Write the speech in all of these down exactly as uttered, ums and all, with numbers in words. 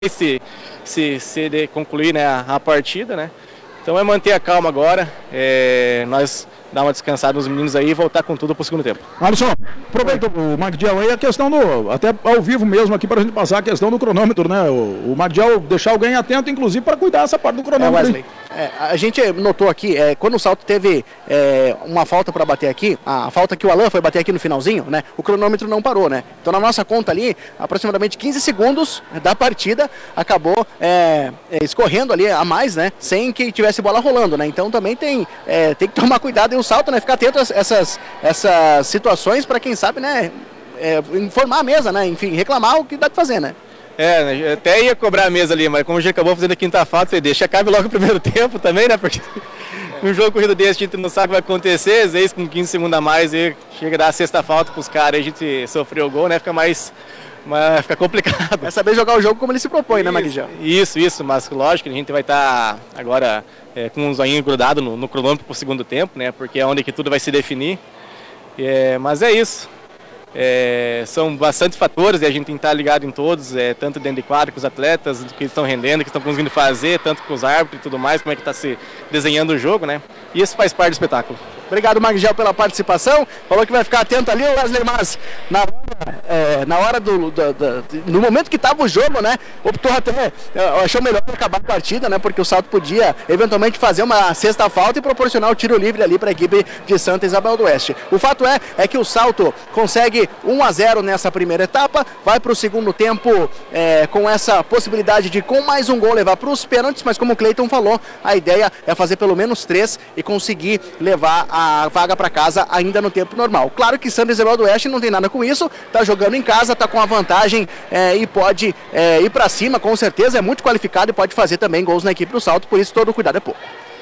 se, se, se de concluir, né, a, a partida, né? Então é manter a calma agora, é, nós dar uma descansada nos meninos aí e voltar com tudo para o segundo tempo. Alisson, aproveita o Magdiel aí, a questão do, até ao vivo mesmo aqui para a gente passar a questão do cronômetro, né? O, o Magdiel deixar alguém atento, inclusive, para cuidar essa parte do cronômetro. É, Wesley. É, a gente notou aqui, é, quando o Salto teve é, uma falta para bater aqui, a, a falta que o Alan foi bater aqui no finalzinho, né? O cronômetro não parou, né? Então na nossa conta ali, aproximadamente quinze segundos da partida acabou é, é, escorrendo ali a mais, né? Sem que tivesse bola rolando, né? Então também tem, é, tem que tomar cuidado em o Salto, né? Ficar atento a essas, essas situações para quem sabe, né? É, informar a mesa, né? Enfim, reclamar o que dá de fazer, né? É, até ia cobrar a mesa ali, mas como a gente acabou fazendo a quinta falta, falei, deixa acabe logo o primeiro tempo também, né? Porque um jogo corrido desse a gente não sabe o que vai acontecer, às vezes com quinze segundos a mais e chega a dar a sexta falta pros caras, a gente sofreu o gol, né? Fica mais, mais fica complicado. É saber jogar o jogo como ele se propõe, isso, né, Magdiel? Isso, isso, mas lógico que a gente vai estar tá agora é, com um zoinho grudado no, no cronômetro pro segundo tempo, né? Porque é onde que tudo vai se definir. É, mas é isso. É, são bastante fatores e a gente tem que estar ligado em todos, é, tanto dentro de quadro com os atletas, o que estão rendendo, o que estão conseguindo fazer, tanto com os árbitros e tudo mais, como é que está se desenhando o jogo, né? E isso faz parte do espetáculo. Obrigado, Magdiel, pela participação. Falou que vai ficar atento ali, o Wesley Mas, na hora, é, na hora do, do, do, no momento que estava o jogo, né, optou até, achou melhor acabar a partida, né, porque o Salto podia eventualmente fazer uma sexta falta e proporcionar o tiro livre ali para a equipe de Santa Isabel do Oeste. O fato é, é que o Salto consegue um a zero nessa primeira etapa, vai para o segundo tempo é, com essa possibilidade de com mais um gol levar para os pênaltis, mas como o Cleiton falou, a ideia é fazer pelo menos três e conseguir levar a a vaga para casa ainda no tempo normal. Claro que Santa Isabel do Oeste não tem nada com isso, tá jogando em casa, tá com a vantagem é, e pode é, ir para cima, com certeza, é muito qualificado e pode fazer também gols na equipe do Salto, por isso todo cuidado é pouco.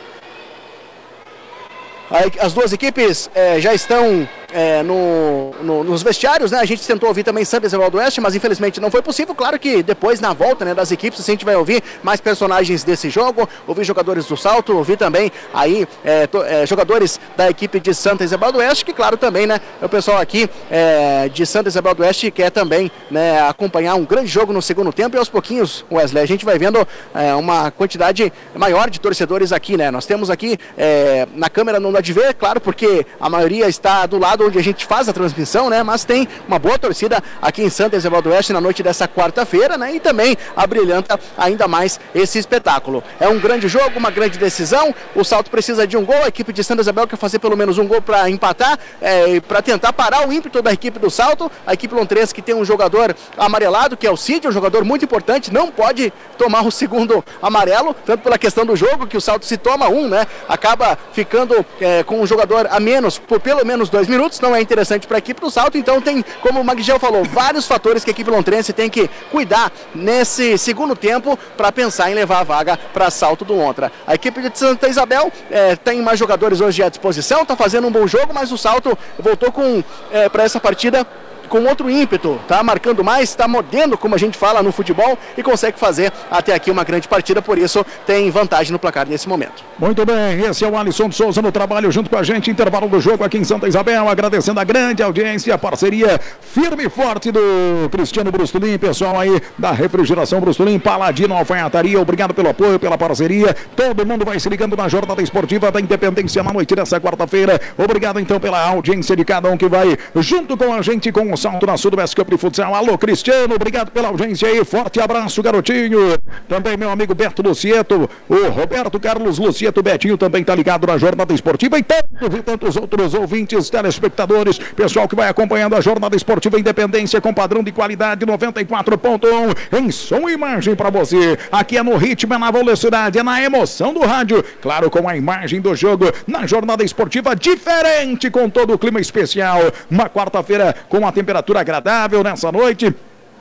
As duas equipes é, já estão é, no, no, nos vestiários, né? A gente tentou ouvir também Santa Isabel do Oeste, mas infelizmente não foi possível. Claro que depois, na volta, né, das equipes, a gente vai ouvir mais personagens desse jogo, ouvir jogadores do Salto, ouvir também aí é, to, é, jogadores da equipe de Santa Isabel do Oeste, que claro também, né, o pessoal aqui é, de Santa Isabel do Oeste quer também, né, acompanhar um grande jogo no segundo tempo e aos pouquinhos, Wesley, a gente vai vendo é, uma quantidade maior de torcedores aqui, né? Nós temos aqui é, na câmera não dá de ver, claro, porque a maioria está do lado onde a gente faz a transmissão, né? Mas tem uma boa torcida aqui em Santa Isabel do Oeste na noite dessa quarta-feira, né? E também abrilhanta ainda mais esse espetáculo. É um grande jogo, uma grande decisão. O Salto precisa de um gol. A equipe de Santa Isabel quer fazer pelo menos um gol para empatar, é, para tentar parar o ímpeto da equipe do Salto. A equipe lontrense que tem um jogador amarelado, que é o Cid, um jogador muito importante, não pode tomar o segundo amarelo, tanto pela questão do jogo, que o Salto se toma um, né? Acaba ficando é, com um jogador a menos por pelo menos dois minutos, não é interessante para a equipe do Salto, então tem, como o Magdiel falou, vários fatores que a equipe lontrense tem que cuidar nesse segundo tempo para pensar em levar a vaga para Salto do Lontra. A equipe de Santa Isabel é, tem mais jogadores hoje à disposição, está fazendo um bom jogo, mas o Salto voltou com é, para essa partida com outro ímpeto, tá marcando mais, tá mordendo, como a gente fala no futebol, e consegue fazer até aqui uma grande partida, por isso tem vantagem no placar nesse momento. Muito bem, esse é o Alisson Souza no trabalho junto com a gente, intervalo do jogo aqui em Santa Isabel, agradecendo a grande audiência, a parceria firme e forte do Cristiano Brustolin, pessoal aí da Refrigeração Brustolin, Paladino Alfaiataria, obrigado pelo apoio, pela parceria, todo mundo vai se ligando na jornada esportiva da Independência na noite dessa quarta-feira, obrigado então pela audiência de cada um que vai junto com a gente com o Salto na Sudoeste Cup de Futsal. Alô, Cristiano, obrigado pela audiência aí, forte abraço, garotinho. Também meu amigo Beto Lucieto, o Roberto Carlos Lucieto Betinho também tá ligado na jornada esportiva e tantos e tantos outros ouvintes, telespectadores, pessoal que vai acompanhando a jornada esportiva Independência com padrão de qualidade noventa e quatro ponto um em som e imagem para você. Aqui é no ritmo, é na velocidade, é na emoção do rádio, claro, com a imagem do jogo na jornada esportiva diferente, com todo o clima especial. Uma quarta-feira com a temperatura Temperatura agradável nessa noite.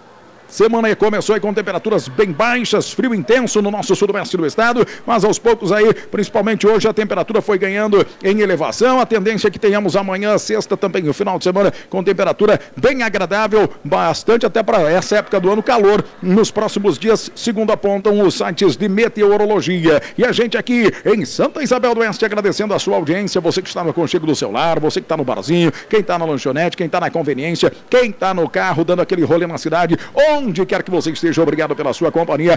Semana começou aí com temperaturas bem baixas, frio intenso no nosso sudoeste do estado, mas aos poucos aí, principalmente hoje, a temperatura foi ganhando em elevação. A tendência é que tenhamos amanhã, sexta também, no final de semana, com temperatura bem agradável, bastante até para essa época do ano, calor nos próximos dias, segundo apontam os sites de meteorologia. E a gente aqui em Santa Isabel do Oeste agradecendo a sua audiência, você que está no aconchego do seu lar, você que está no barzinho, quem está na lanchonete, quem está na conveniência, quem está no carro dando aquele rolê na cidade, ou Onde quer que você esteja, obrigado pela sua companhia.